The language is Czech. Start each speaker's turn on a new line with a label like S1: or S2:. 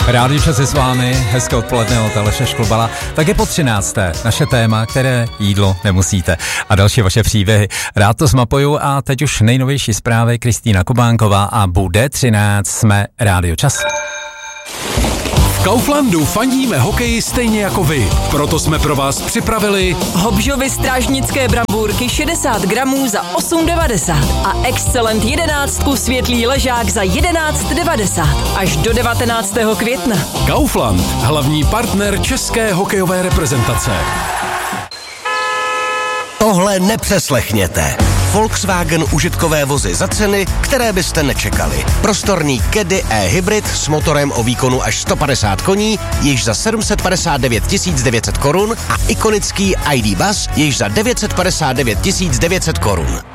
S1: Rádi se s vámi, hezké odpoledne od Aleše Šklbala. Tak je po 13. naše téma, které jídlo nemusíte. A další vaše příběhy. Rád to zmapuju a teď už nejnovější zprávy Kristýna Kubánková a bude 13. Jsme Rádio Čas.
S2: V Kauflandu fandíme hokeji stejně jako vy. Proto jsme pro vás připravili
S3: Hobžovy strážnické brambůrky 60 gramů za 8,90 a Excellent 11 světlý ležák za 11,90 až do 19. května.
S2: Kaufland, hlavní partner české hokejové reprezentace.
S4: Tohle nepřeslechněte. Volkswagen užitkové vozy za ceny, které byste nečekali. Prostorný Caddy e-hybrid s motorem o výkonu až 150 koní, již za 759 900 korun a ikonický ID Buzz, již za 959 900 korun.